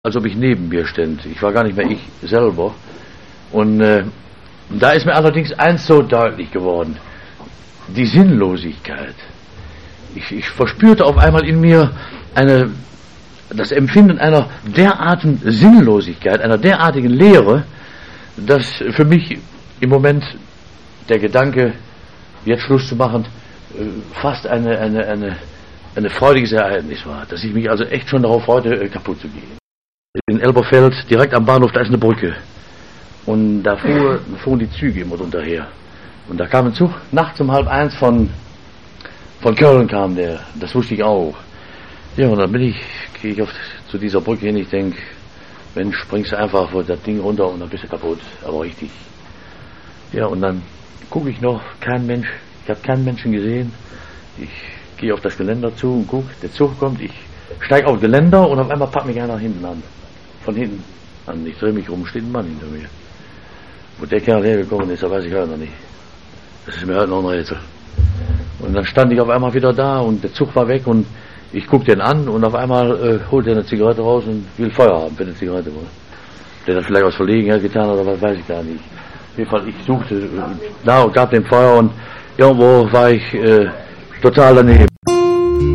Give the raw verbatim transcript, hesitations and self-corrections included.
als ob ich neben mir stände. Ich war gar nicht mehr ich selber. Und äh, da ist mir allerdings eins so deutlich geworden: die Sinnlosigkeit. Ich, ich verspürte auf einmal in mir eine, das Empfinden einer derartigen Sinnlosigkeit, einer derartigen Leere, dass für mich im Moment der Gedanke, jetzt Schluss zu machen, fast eine, eine, eine, eine freudiges Ereignis war, dass ich mich also echt schon darauf freute, kaputt zu gehen. In Elberfeld, direkt am Bahnhof, da ist eine Brücke. Und da fuhr, fuhren die Züge immer drunter her. Und da kam ein Zug, nachts um halb eins von, von Köln kam der, das wusste ich auch. Ja, und dann bin ich, gehe ich auf, zu dieser Brücke hin, ich denke, Mensch, springst du einfach vor das Ding runter und dann bist du kaputt, aber richtig. Ja, und dann gucke ich noch, kein Mensch, ich habe keinen Menschen gesehen. Ich gehe auf das Geländer zu und gucke, der Zug kommt, ich steige auf das Geländer und auf einmal packt mich einer hinten an. Von hinten an. Ich drehe mich um, steht ein Mann hinter mir. Wo der Kerl hergekommen ist, da weiß ich heute noch nicht. Das ist mir heute noch ein Rätsel. Und dann stand ich auf einmal wieder da und der Zug war weg und ich guck den an und auf einmal äh, holt er eine Zigarette raus und will Feuer haben für eine Zigarette. Der hat vielleicht aus Verlegenheit getan oder was, weiß ich gar nicht. Auf jeden Fall, ich suchte da und gab dem Feuer und irgendwo war ich äh, total daneben.